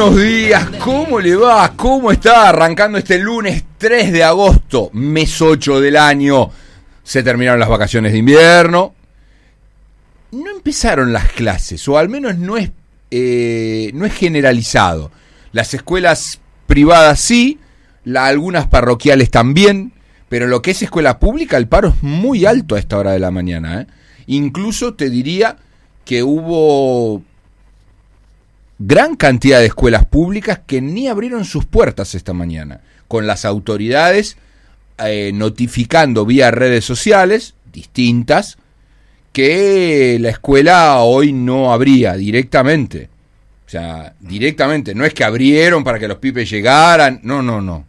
buenos días, ¿cómo le va? ¿Cómo está? Arrancando este lunes 3 de agosto, mes 8 del año. Se terminaron las vacaciones de invierno. No empezaron las clases, o al menos no es generalizado. Las escuelas privadas sí, algunas parroquiales también, pero lo que es escuela pública, el paro es muy alto a esta hora de la mañana, ¿eh? Incluso te diría que hubo gran cantidad de escuelas públicas que ni abrieron sus puertas esta mañana, con las autoridades notificando vía redes sociales distintas que la escuela hoy no abría directamente. O sea, directamente, no es que abrieron para que los pibes llegaran, no.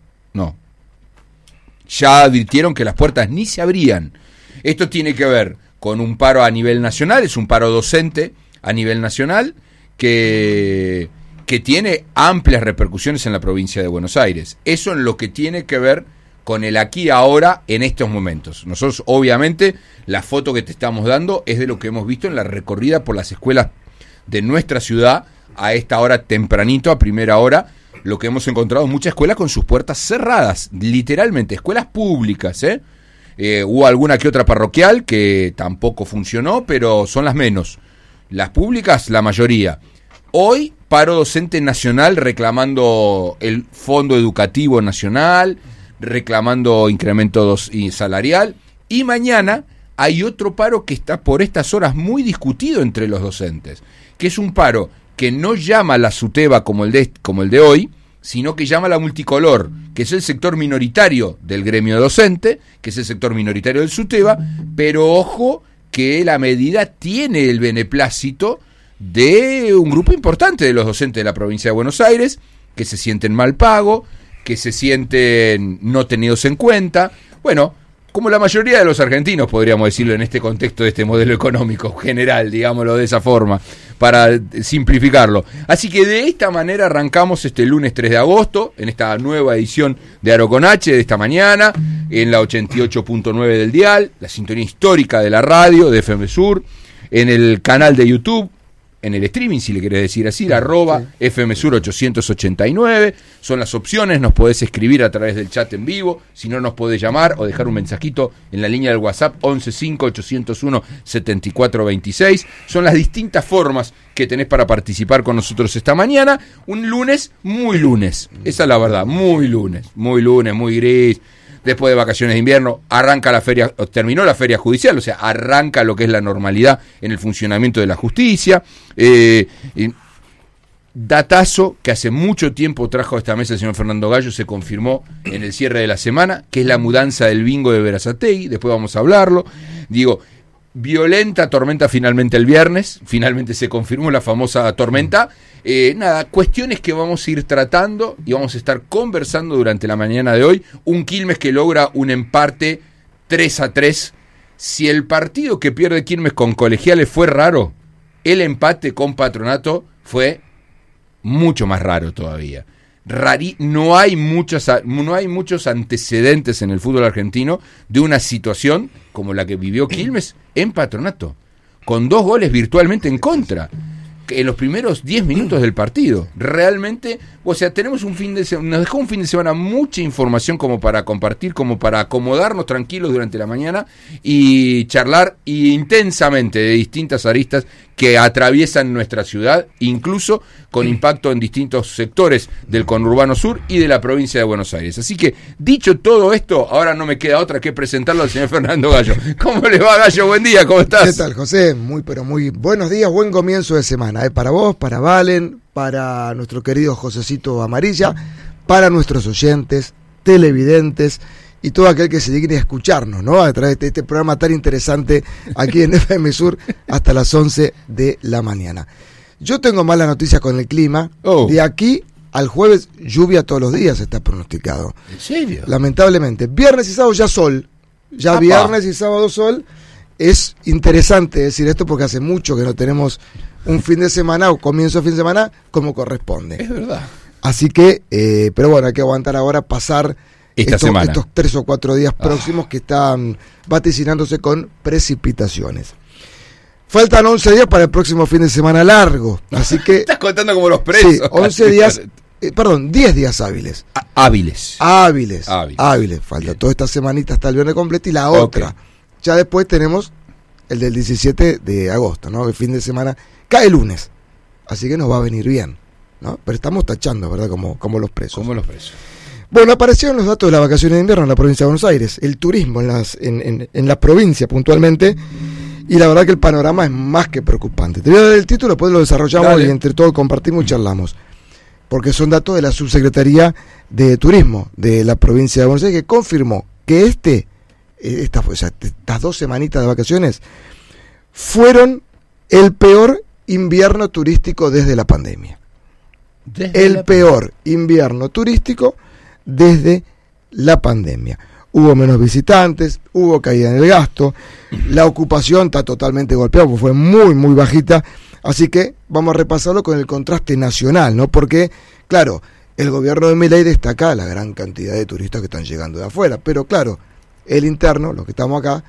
Ya advirtieron que las puertas ni se abrían. Esto tiene que ver con un paro a nivel nacional, es un paro docente a nivel nacional, que tiene amplias repercusiones en la provincia de Buenos Aires. Eso en lo que tiene que ver con el aquí y ahora en estos momentos. Nosotros, obviamente, la foto que te estamos dando es de lo que hemos visto en la recorrida por las escuelas de nuestra ciudad a esta hora tempranito, a primera hora, lo que hemos encontrado muchas escuelas con sus puertas cerradas, literalmente, escuelas públicas, hubo alguna que otra parroquial que tampoco funcionó, pero son las menos. Las públicas, la mayoría. Hoy, paro docente nacional reclamando el Fondo Educativo Nacional, reclamando incremento salarial. Y mañana hay otro paro que está por estas horas muy discutido entre los docentes, que es un paro que no llama a la SUTEBA como el de hoy, sino que llama a la multicolor, que es el sector minoritario del gremio docente, que es el sector minoritario del SUTEBA, pero ojo que la medida tiene el beneplácito de un grupo importante de los docentes de la provincia de Buenos Aires, que se sienten mal pago, que se sienten no tenidos en cuenta, bueno, como la mayoría de los argentinos, podríamos decirlo en este contexto de este modelo económico general, digámoslo de esa forma, para simplificarlo. Así que de esta manera arrancamos este lunes 3 de agosto, en esta nueva edición de Aro con H de esta mañana, en la 88.9 del dial, la sintonía histórica de la radio, de FM Sur, en el canal de YouTube, en el streaming, si le querés decir así, @ FM Sur 889, son las opciones, nos podés escribir a través del chat en vivo, si no nos podés llamar o dejar un mensajito en la línea del WhatsApp 115-801-7426, son las distintas formas que tenés para participar con nosotros esta mañana, un lunes, muy lunes, esa es la verdad, muy lunes, muy gris. Después de vacaciones de invierno, arranca la feria, terminó la feria judicial, o sea, arranca lo que es la normalidad en el funcionamiento de la justicia. Datazo que hace mucho tiempo trajo a esta mesa el señor Fernando Gallo, se confirmó en el cierre de la semana, que es la mudanza del bingo de Berazategui, después vamos a hablarlo. Violenta tormenta finalmente el viernes, finalmente se confirmó la famosa tormenta. Cuestiones que vamos a ir tratando y vamos a estar conversando durante la mañana de hoy. Un Quilmes que logra un empate 3-3. Si el partido que pierde Quilmes con Colegiales fue raro, el empate con Patronato fue mucho más raro todavía. No hay muchos antecedentes en el fútbol argentino de una situación como la que vivió Quilmes en Patronato, con 2 goles virtualmente en contra en los primeros 10 minutos del partido. Realmente, o sea, tenemos nos dejó un fin de semana mucha información como para compartir, como para acomodarnos tranquilos durante la mañana y charlar intensamente de distintas aristas que atraviesan nuestra ciudad, incluso con impacto en distintos sectores del conurbano sur y de la provincia de Buenos Aires. Así que, dicho todo esto, ahora no me queda otra que presentarlo al señor Fernando Gallo. ¿Cómo le va, Gallo? Buen día, ¿cómo estás? ¿Qué tal, José? Muy buenos días, buen comienzo de semana. Para vos, para Valen, para nuestro querido Josecito Amarilla, para nuestros oyentes, televidentes y todo aquel que se digne a escucharnos, ¿no? A través de este programa tan interesante aquí en FM Sur hasta las 11 de la mañana. Yo tengo malas noticias con el clima. De aquí al jueves, lluvia todos los días está pronosticado. ¿En serio? Lamentablemente. Viernes y sábado ya sol. Ya ¡apa! Viernes y sábado sol. Es interesante decir esto porque hace mucho que no tenemos un fin de semana o comienzo de fin de semana como corresponde. Es verdad. Así que, pero bueno, hay que aguantar ahora pasar estos 3 o 4 días próximos que están vaticinándose con precipitaciones. Faltan 11 días para el próximo fin de semana largo. Así que. Estás contando como los presos. Sí, 11 días. 10 días hábiles. Hábiles. Falta toda esta semanita hasta el viernes completo y la otra. Ya después tenemos el del 17 de agosto, ¿no? El fin de semana cae el lunes. Así que nos va a venir bien, ¿no? Pero estamos tachando, ¿verdad? Como los presos. Como los presos. Bueno, aparecieron los datos de las vacaciones de invierno en la provincia de Buenos Aires, el turismo en la provincia puntualmente, y la verdad que el panorama es más que preocupante. Te voy a dar el título, después lo desarrollamos. Dale. Y entre todos compartimos y charlamos, porque son datos de la Subsecretaría de Turismo de la provincia de Buenos Aires, que confirmó que estas 2 semanitas de vacaciones fueron el peor invierno turístico desde la pandemia. Peor invierno turístico desde la pandemia. Hubo menos visitantes, hubo caída en el gasto, la ocupación está totalmente golpeada, porque fue muy, muy bajita. Así que vamos a repasarlo con el contraste nacional, ¿no? Porque, claro, el gobierno de Milei destaca la gran cantidad de turistas que están llegando de afuera, pero claro, el interno, los que estamos acá,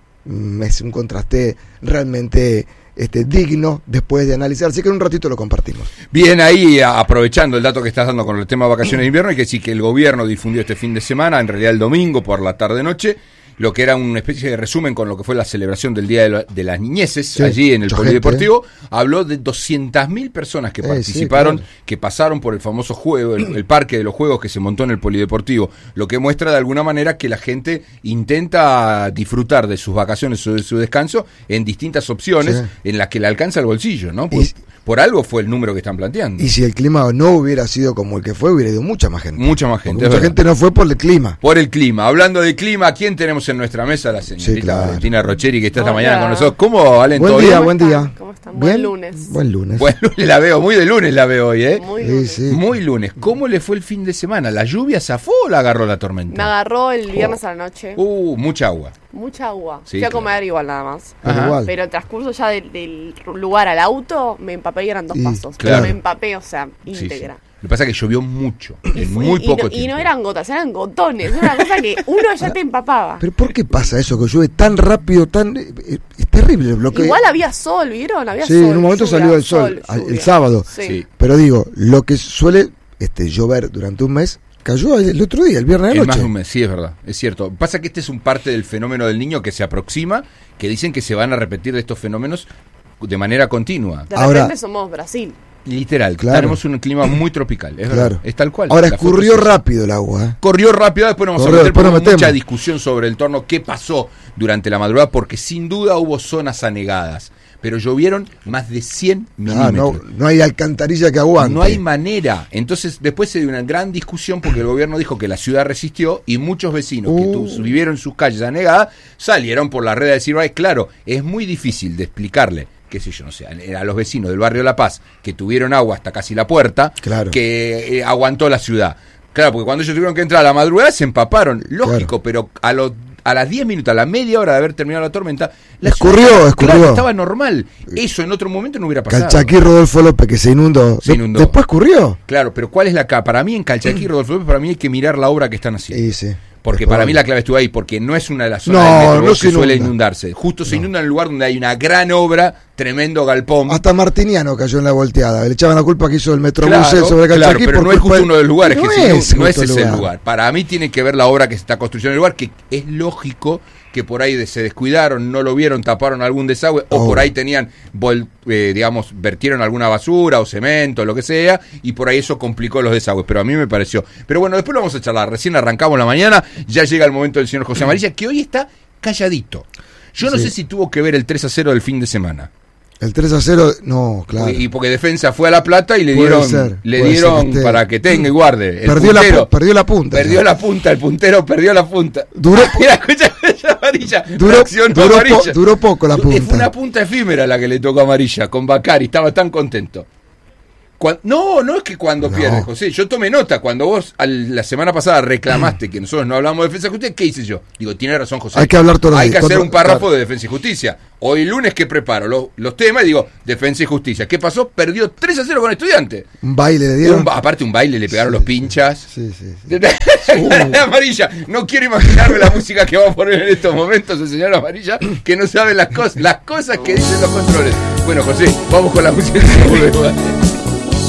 es un contraste realmente digno después de analizar, así que en un ratito lo compartimos. Bien, ahí aprovechando el dato que estás dando con el tema de vacaciones de invierno, hay que decir que el gobierno difundió este fin de semana, en realidad el domingo por la tarde-noche, lo que era una especie de resumen con lo que fue la celebración del Día de las Niñeces, sí, allí en el Polideportivo. Habló de 200.000 personas que participaron, sí, claro, que pasaron por el famoso juego, el parque de los juegos que se montó en el Polideportivo, lo que muestra de alguna manera que la gente intenta disfrutar de sus vacaciones o de su descanso en distintas opciones, sí, en las que le alcanza el bolsillo, ¿no? Por algo fue el número que están planteando. Y si el clima no hubiera sido como el que fue, hubiera ido mucha más gente. Mucha más gente. Mucha gente no fue por el clima. Por el clima. Hablando de clima, ¿quién tenemos en nuestra mesa? La señorita, sí, claro, Valentina Rocheri, que está esta mañana con nosotros. ¿Cómo, Valen? Buen día, buen día. ¿Cómo están? ¿Bien? Buen lunes. Buen lunes. Buen lunes la veo, muy de lunes la veo hoy, ¿eh? Muy lunes. Sí. Muy lunes. ¿Cómo le fue el fin de semana? ¿La lluvia zafó o la agarró la tormenta? Me agarró el viernes a la noche. Mucha agua. Mucha agua. Sí, fui a comer igual nada más. Pero el transcurso ya del lugar al auto, me empapé y eran 2 pasos. Claro. Pero me empapé, o sea, íntegra. Sí. Lo que pasa es que llovió mucho, en muy poco tiempo. Y no eran gotas, eran gotones. Una cosa que uno ya te empapaba. ¿Pero por qué pasa eso? Que llueve tan rápido, es terrible el bloqueo. Igual había sol, ¿vieron? Había sol. Sí, en un momento salió el sol el sábado. Sí. Pero digo, lo que suele llover durante un mes, cayó el otro día, el viernes de noche. Más de un mes, sí, es verdad, es cierto. Pasa que este es un parte del fenómeno del Niño que se aproxima, que dicen que se van a repetir estos fenómenos de manera continua. De repente somos Brasil. Literal, claro, tenemos un clima muy tropical, es verdad, es tal cual. Ahora escurrió rápido el agua. Corrió rápido, después nos vamos a meter por mucha discusión sobre el torno, qué pasó durante la madrugada, porque sin duda hubo zonas anegadas, pero llovieron más de 100 milímetros. No hay alcantarilla que aguante. No hay manera. Entonces después se dio una gran discusión porque el gobierno dijo que la ciudad resistió y muchos vecinos que vivieron sus calles anegadas salieron por la red a decir, claro, es muy difícil de explicarle, qué sé yo, no sé, a los vecinos del barrio La Paz que tuvieron agua hasta casi la puerta, claro, que aguantó la ciudad. Claro, porque cuando ellos tuvieron que entrar a la madrugada se empaparon, lógico, claro, pero a las 10 minutos, a la media hora de haber terminado la tormenta, la escurrió. Claro, estaba normal. Eso en otro momento no hubiera pasado. Calchaquí, Rodolfo López, que se inundó. Después escurrió. Claro, pero ¿cuál es la clave? Para mí en Calchaquí y Rodolfo López, para mí hay que mirar la obra que están haciendo. Sí. Porque para mí la clave estuvo ahí, porque no es una de las zonas del metro que suele inundarse. Justo se inunda en el lugar donde hay una gran obra, tremendo galpón. Hasta Martiniano cayó en la volteada. Le echaban la culpa que hizo el Metrobús sobre Calchaquí. Claro, pero no es justo uno de los lugares no es ese lugar. Lugar. Para mí tiene que ver la obra que se está construyendo en el lugar, que es lógico que por ahí se descuidaron, no lo vieron, taparon algún desagüe, o por ahí tenían, vertieron alguna basura o cemento, lo que sea, y por ahí eso complicó los desagües, pero a mí me pareció. Pero bueno, después lo vamos a charlar, recién arrancamos la mañana, ya llega el momento del señor José Amarilla, que hoy está calladito. Yo no sé si tuvo que ver el 3-0 del fin de semana. El 3-0, no, claro. Y porque Defensa fue a La Plata y le dieron para que tenga y guarde. Perdió la punta. El puntero perdió la punta. Duró amarilla. Duró poco la punta. Fue una punta efímera la que le tocó a Amarilla con Bacari, estaba tan contento. No es que cuando pierdes, José. Yo tomé nota. Cuando vos la semana pasada reclamaste que nosotros no hablamos de defensa y justicia, ¿qué hice yo? Digo, tiene razón José. Hay que hablar todo. Hay que hacer un párrafo de defensa y justicia. Hoy lunes que preparo los temas y digo, defensa y justicia. ¿Qué pasó? Perdió 3-0 con Estudiantes. Un baile le dieron. Aparte un baile, le pegaron los pinchas. Sí. Amarilla. No quiero imaginarme la música que va a poner en estos momentos el señor Amarilla, que no sabe las cosas que dicen los controles. Bueno, José, vamos con la música y volvemos.